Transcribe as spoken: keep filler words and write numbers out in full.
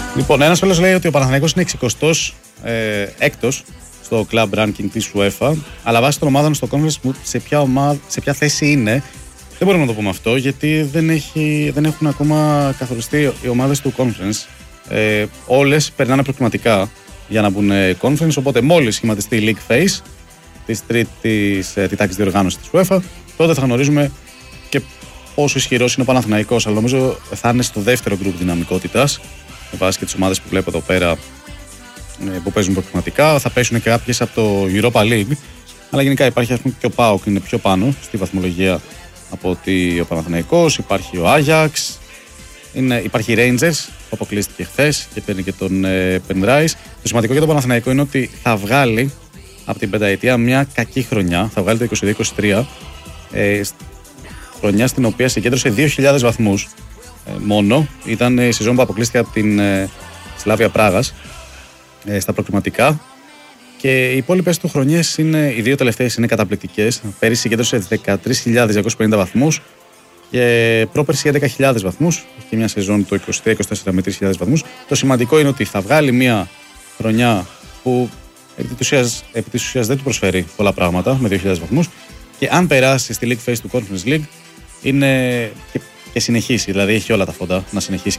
Λοιπόν, ένας φίλος λέει ότι ο Παναθηναϊκός είναι εξηκοστός ε, έκτος στο club ranking της UEFA, αλλά βάσει των ομάδων στο conference σε ποια, ομάδα, σε ποια θέση είναι, δεν μπορούμε να το πούμε αυτό, γιατί δεν, έχει, δεν έχουν ακόμα καθοριστεί οι ομάδες του conference. Ε, όλες περνάνε προκριματικά για να μπουν conference, οπότε μόλις σχηματιστεί η league phase της τρίτης ε, τάξης διοργάνωσης της UEFA, τότε θα γνωρίζουμε και πόσο ισχυρός είναι ο Παναθηναϊκός, αλλά νομίζω θα είναι στο δεύτερο group δυναμικότητας, με βάση και τις ομάδες που βλέπω εδώ πέρα που παίζουν προκριματικά. Θα πέσουν και κάποιες από το Europa League, αλλά γενικά υπάρχει, ας πούμε, και ο ΠΑΟΚ είναι πιο πάνω στη βαθμολογία από ότι ο Παναθηναϊκός. Υπάρχει ο Άγιαξ, είναι, υπάρχει η Rangers που αποκλείστηκε χθες και παίρνει και τον ε, Penrice. Το σημαντικό για τον Παναθηναϊκό είναι ότι θα βγάλει από την πενταετία μια κακή χρονιά, θα βγάλει το είκοσι δύο είκοσι τρία, ε, χρονιά στην οποία συγκέντρωσε δύο χιλιάδες βαθμούς ε, μόνο. Ήταν η σεζόν που αποκλείστηκε από την ε, Σλάβια Πράγας ε, στα προκριματικά. Και οι υπόλοιπες του χρονιές, είναι, οι δύο τελευταίες είναι καταπληκτικές. Πέρυσι συγκέντρωσε δεκατρείς χιλιάδες διακόσιους πενήντα βαθμούς και πρόπερσι έντεκα χιλιάδες βαθμούς. Έχει και μια σεζόν το είκοσι τρία είκοσι τέσσερα με τρεις χιλιάδες βαθμούς. Το σημαντικό είναι ότι θα βγάλει μια χρονιά που επί της ουσίας, επί της ουσίας δεν του προσφέρει πολλά πράγματα με δύο χιλιάδες βαθμούς, και αν περάσει στη League Phase του Conference League είναι και, και συνεχίσει, δηλαδή έχει όλα τα φόντα να συνεχίσει